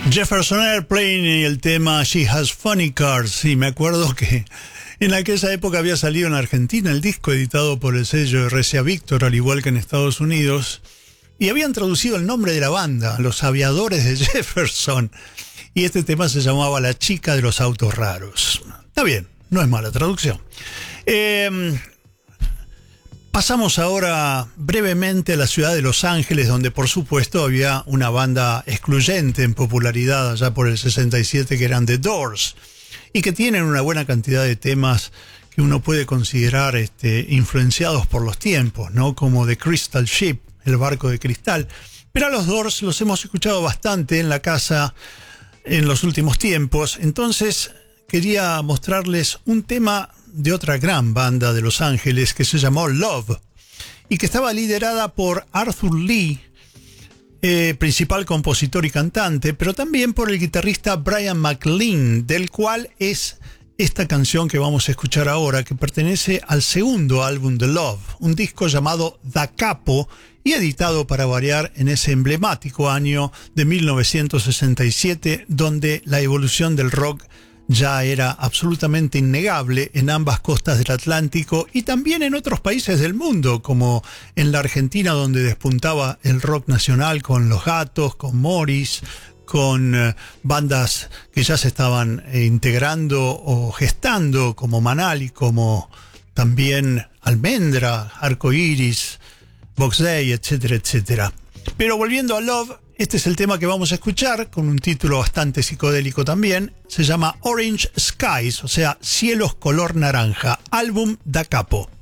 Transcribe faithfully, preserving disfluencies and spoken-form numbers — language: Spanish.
Jefferson Airplane y el tema She Has Funny Cars. Y me acuerdo que en aquella época había salido en Argentina el disco editado por el sello R C A Víctor, al igual que en Estados Unidos, y habían traducido el nombre de la banda, Los Aviadores de Jefferson, y este tema se llamaba La Chica de los Autos Raros. Está bien, no es mala traducción. Eh... Pasamos ahora brevemente a la ciudad de Los Ángeles, donde por supuesto había una banda excluyente en popularidad allá por el sesenta y siete, que eran The Doors, y que tienen una buena cantidad de temas que uno puede considerar este, influenciados por los tiempos, ¿no? Como The Crystal Ship, el barco de cristal. Pero a los Doors los hemos escuchado bastante en la casa en los últimos tiempos, entonces quería mostrarles un tema de otra gran banda de Los Ángeles que se llamó Love y que estaba liderada por Arthur Lee, eh, principal compositor y cantante, pero también por el guitarrista Brian McLean, del cual es esta canción que vamos a escuchar ahora, que pertenece al segundo álbum de Love, un disco llamado Da Capo y editado, para variar, en ese emblemático año de mil novecientos sesenta y siete, donde la evolución del rock ya era absolutamente innegable en ambas costas del Atlántico y también en otros países del mundo, como en la Argentina, donde despuntaba el rock nacional con Los Gatos, con Morris, con eh, bandas que ya se estaban eh, integrando o gestando, como Manal, como también Almendra, Arco Iris, Box Day, etcétera, etcétera. Pero volviendo a Love, este es el tema que vamos a escuchar, con un título bastante psicodélico también. Se llama Orange Skies, o sea, cielos color naranja, álbum Da Capo.